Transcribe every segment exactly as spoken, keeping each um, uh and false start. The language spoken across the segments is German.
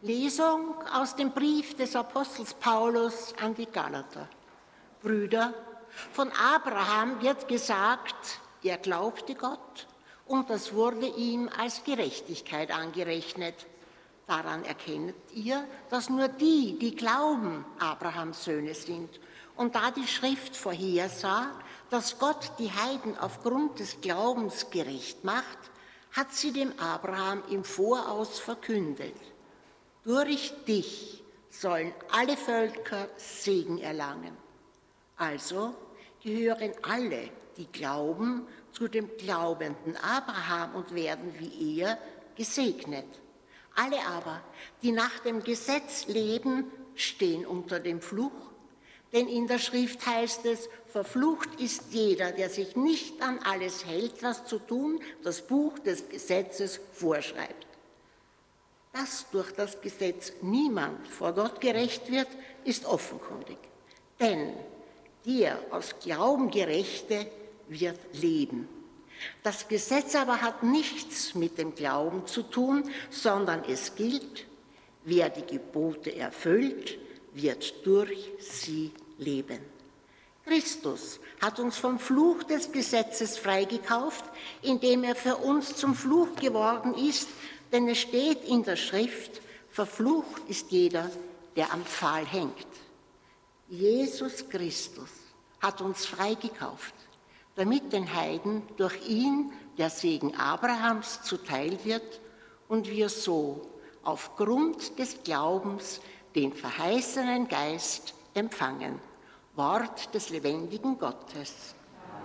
Lesung aus dem Brief des Apostels Paulus an die Galater. Brüder, von Abraham wird gesagt, er glaubte Gott und das wurde ihm als Gerechtigkeit angerechnet. Daran erkennt ihr, dass nur die, die glauben, Abrahams Söhne sind. Und da die Schrift vorhersah, dass Gott die Heiden aufgrund des Glaubens gerecht macht, hat sie dem Abraham im Voraus verkündet. Durch dich sollen alle Völker Segen erlangen. Also gehören alle, die glauben, zu dem glaubenden Abraham und werden wie er gesegnet. Alle aber, die nach dem Gesetz leben, stehen unter dem Fluch. Denn in der Schrift heißt es, verflucht ist jeder, der sich nicht an alles hält, was zu tun das Buch des Gesetzes vorschreibt. Dass durch das Gesetz niemand vor Gott gerecht wird, ist offenkundig. Denn der aus Glauben Gerechte wird leben. Das Gesetz aber hat nichts mit dem Glauben zu tun, sondern es gilt, wer die Gebote erfüllt, wird durch sie leben. Christus hat uns vom Fluch des Gesetzes freigekauft, indem er für uns zum Fluch geworden ist, denn es steht in der Schrift, verflucht ist jeder, der am Pfahl hängt. Jesus Christus hat uns freigekauft, damit den Heiden durch ihn der Segen Abrahams zuteil wird und wir so aufgrund des Glaubens den verheißenen Geist empfangen. Wort des lebendigen Gottes.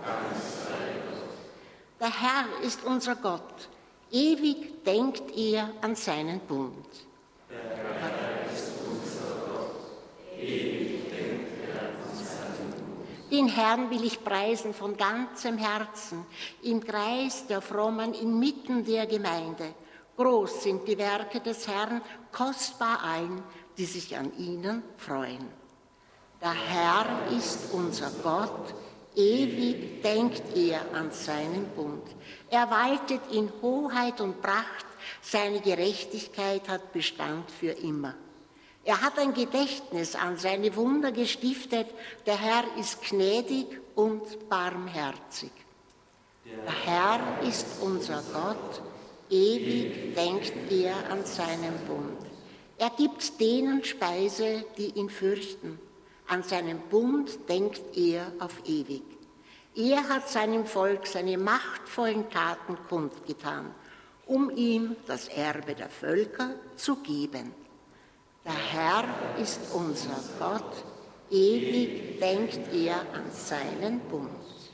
Der Herr ist unser Gott, ewig denkt er an seinen Bund. Der Herr ist unser Gott, ewig denkt er an seinen Bund. Den Herrn will ich preisen von ganzem Herzen, im Kreis der Frommen, inmitten der Gemeinde. Groß sind die Werke des Herrn, kostbar allen, die sich an ihnen freuen. Der Herr ist unser Gott, ewig denkt er an seinen Bund. Er waltet in Hoheit und Pracht, seine Gerechtigkeit hat Bestand für immer. Er hat ein Gedächtnis an seine Wunder gestiftet, der Herr ist gnädig und barmherzig. Der Herr ist unser Gott, ewig denkt er an seinen Bund. Er gibt denen Speise, die ihn fürchten. An seinen Bund denkt er auf ewig. Er hat seinem Volk seine machtvollen Taten kundgetan, um ihm das Erbe der Völker zu geben. Der Herr ist unser Gott, ewig denkt er an seinen Bund.